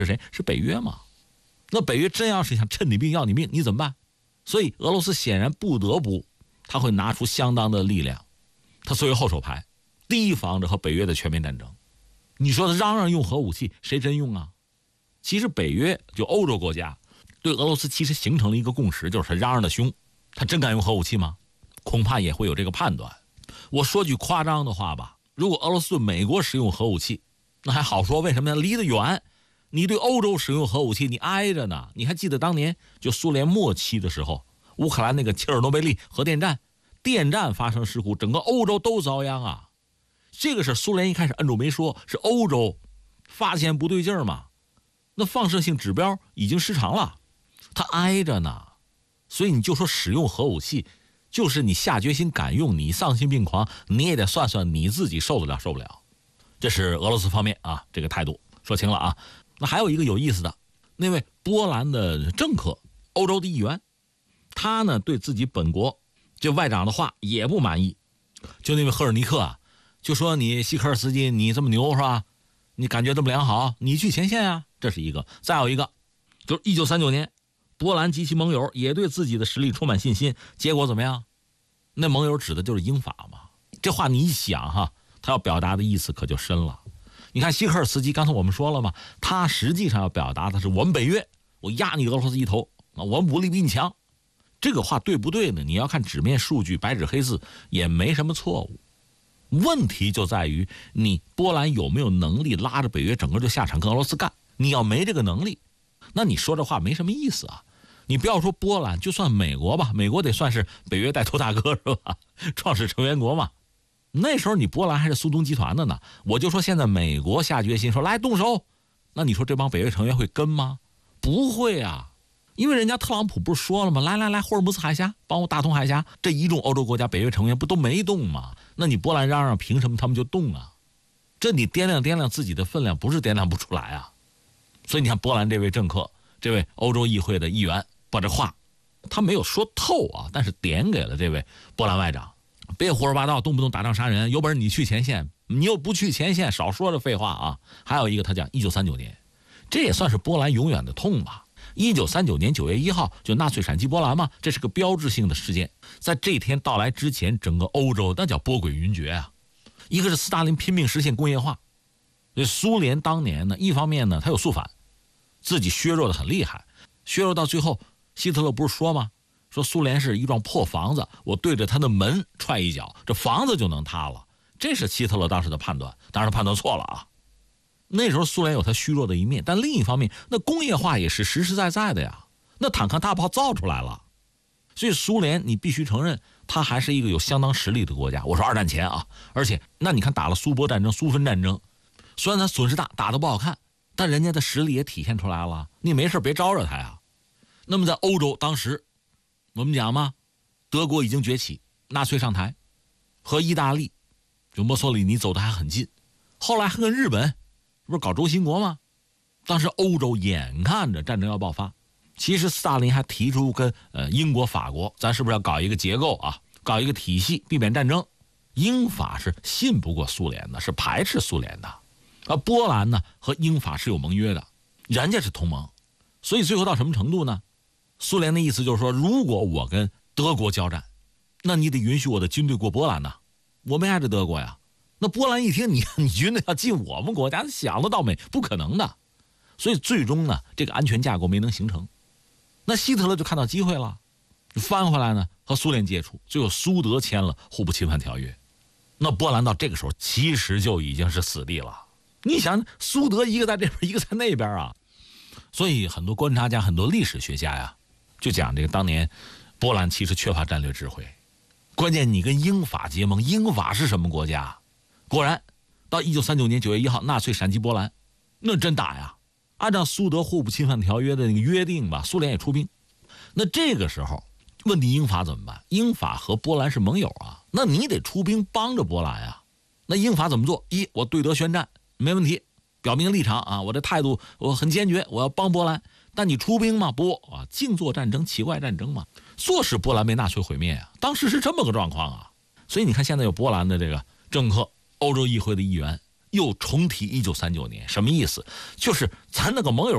是谁？是北约嘛？那北约真要是想趁你病要你命，你怎么办？所以俄罗斯显然不得不，他会拿出相当的力量，他作为后手牌，提防着和北约的全面战争。你说他嚷嚷用核武器，谁真用啊？其实北约就欧洲国家对俄罗斯其实形成了一个共识，就是他嚷嚷的凶，他真敢用核武器吗？恐怕也会有这个判断。我说句夸张的话吧，如果俄罗斯对美国使用核武器，那还好说，为什么呢？离得远。你对欧洲使用核武器，你挨着呢。你还记得当年就苏联末期的时候，乌克兰那个切尔诺贝利核电站，电站发生事故，整个欧洲都遭殃啊。这个是苏联一开始摁住没说，是欧洲发现不对劲儿嘛。那放射性指标已经失常了，它挨着呢。所以你就说使用核武器，就是你下决心敢用，你丧心病狂，你也得算算你自己受得了受不了。这是俄罗斯方面啊，这个态度说清了啊。那还有一个有意思的，那位波兰的政客，欧洲的议员，他呢对自己本国这外长的话也不满意。就那位赫尔尼克啊，就说你西科尔斯基你这么牛是吧？你感觉这么良好，你去前线啊，这是一个。再有一个，就是1939年，波兰及其盟友也对自己的实力充满信心，结果怎么样？那盟友指的就是英法嘛。这话你一想哈，他要表达的意思可就深了。你看西科尔斯基，刚才我们说了嘛，他实际上要表达的是我们北约，我压你俄罗斯一头，我们武力比你强。这个话对不对呢？你要看纸面数据，白纸黑字也没什么错误。问题就在于你波兰有没有能力拉着北约整个就下场跟俄罗斯干？你要没这个能力，那你说这话没什么意思啊。你不要说波兰，就算美国吧，美国得算是北约带头大哥是吧？创始成员国嘛。那时候你波兰还是苏东集团的呢，我就说现在美国下决心说来动手，那你说这帮北约成员会跟吗？不会啊，因为人家特朗普不是说了吗？来，霍尔木兹海峡帮我打通海峡，这一众欧洲国家北约成员不都没动吗？那你波兰嚷嚷凭什么他们就动啊？这你掂量自己的分量，不是掂量不出来啊。所以你看波兰这位政客，这位欧洲议会的议员，把这话他没有说透啊，但是点给了这位波兰外长。别胡说八道，动不动打仗杀人，有本事你去前线，你又不去前线，少说这废话啊！还有一个，他讲1939年，这也算是波兰永远的痛吧。1939年9月1号，就纳粹闪击波兰嘛，这是个标志性的事件。在这天到来之前，整个欧洲那叫波诡云谲啊。一个是斯大林拼命实现工业化，这苏联当年呢，一方面呢他有肃反，自己削弱的很厉害，削弱到最后，希特勒不是说吗？说苏联是一幢破房子，我对着他的门踹一脚，这房子就能塌了。这是希特勒当时的判断，当然他判断错了啊。那时候苏联有他虚弱的一面，但另一方面，那工业化也是实实在在的呀。那坦克大炮造出来了，所以苏联你必须承认，他还是一个有相当实力的国家。我说二战前啊，而且那你看打了苏波战争、苏芬战争，虽然他损失大，打得不好看，但人家的实力也体现出来了。你没事别招惹他呀。那么在欧洲当时，我们讲嘛，德国已经崛起，纳粹上台，和意大利就墨索里尼走得还很近，后来还跟日本不是搞轴心国吗？当时欧洲眼看着战争要爆发，其实斯大林还提出跟英国、法国，咱是不是要搞一个结构啊，搞一个体系，避免战争？英法是信不过苏联的，是排斥苏联的。而波兰呢和英法是有盟约的，人家是同盟，所以最后到什么程度呢？苏联的意思就是说，如果我跟德国交战，那你得允许我的军队过波兰呐，我没挨着德国呀。那波兰一听你军队要进我们国家，想得到没？不可能的。所以最终呢，这个安全架构没能形成。那希特勒就看到机会了，翻回来呢和苏联接触，最后苏德签了互不侵犯条约。那波兰到这个时候其实就已经是死地了。你想，苏德一个在这边，一个在那边啊。所以很多观察家、很多历史学家呀，就讲这个当年波兰其实缺乏战略智慧，关键你跟英法结盟，英法是什么国家？果然到1939年9月1号，纳粹闪击波兰，那真打呀。按照苏德互不侵犯条约的那个约定吧，苏联也出兵。那这个时候问题英法怎么办？英法和波兰是盟友啊，那你得出兵帮着波兰啊。那英法怎么做？一，我对德宣战没问题，表明立场啊，我这态度我很坚决，我要帮波兰。但你出兵吗？不啊，静坐战争，奇怪战争嘛，坐使波兰被纳粹毁灭啊，当时是这么个状况啊。所以你看现在有波兰的这个政客，欧洲议会的议员又重提1939年，什么意思？就是咱那个盟友